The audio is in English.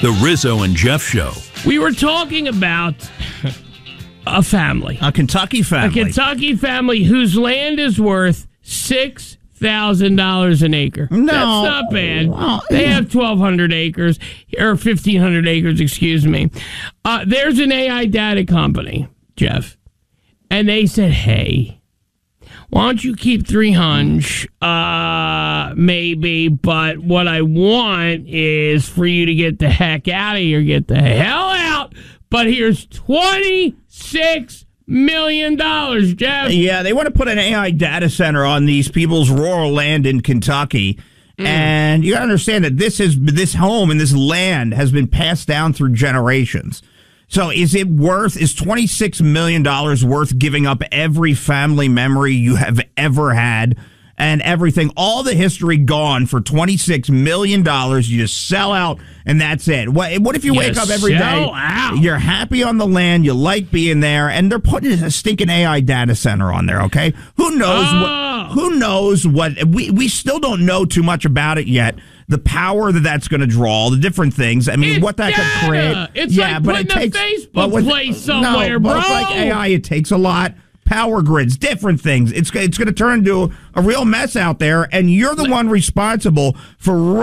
The Rizzo and Jeff Show. We were talking about a family. A Kentucky family. A Kentucky family whose land is worth $6,000 an acre. No. That's not bad. Well, they have 1,200 acres, or 1,500 acres, excuse me. There's an AI data company, Jeff, and they said, hey, why don't you keep 300, maybe, but what I want is for you to get the heck out of here, get the hell out, but here's $26 million, Jeff. Yeah, they want to put an AI data center on these people's rural land in Kentucky. And you got to understand that this home and this land has been passed down through generations. So is $26 million worth giving up every family memory you have ever had and everything, all the history gone for $26 million? You just sell out and that's it. What if you wake up every day, you're happy on the land, you like being there, and they're putting a stinking AI data center on there, okay? Who knows what we still don't know too much about it yet. The power that's going to draw, the different things. I mean, what that could create. It's like putting a Facebook place somewhere, bro. But like AI, it takes a lot. Power grids, different things. It's going to turn into a real mess out there, and you're the one responsible for